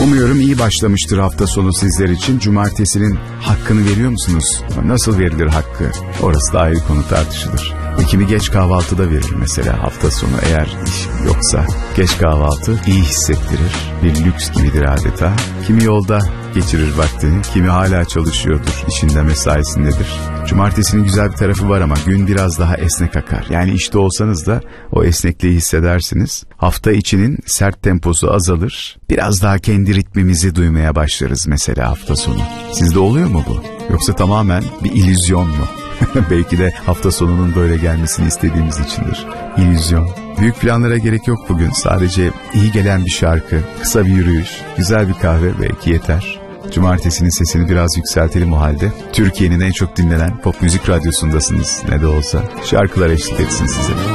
Umuyorum iyi başlamıştır hafta sonu sizler için. Cumartesinin hakkını veriyor musunuz? Nasıl verilir hakkı? Orası da ayrı konu, tartışılır. Kimi geç kahvaltıda verir mesela hafta sonu, eğer iş yoksa. Geç kahvaltı iyi hissettirir. Bir lüks gibidir adeta. Kimi yolda geçirir vaktini, kimi hala çalışıyordur, işinde mesaisindedir. Cumartesinin güzel bir tarafı var ama gün biraz daha esnek akar. Yani işte olsanız da o esnekliği hissedersiniz. Hafta içinin sert temposu azalır. Biraz daha kendi ritmimizi duymaya başlarız mesela hafta sonu. Sizde oluyor mu bu? Yoksa tamamen bir illüzyon mu? Belki de hafta sonunun böyle gelmesini istediğimiz içindir. İllüzyon. Büyük planlara gerek yok bugün. Sadece iyi gelen bir şarkı, kısa bir yürüyüş, güzel bir kahve belki yeter. Cumartesinin sesini biraz yükseltelim o halde. Türkiye'nin en çok dinlenen pop müzik radyosundasınız ne de olsa. Şarkılar eşlik etsin size.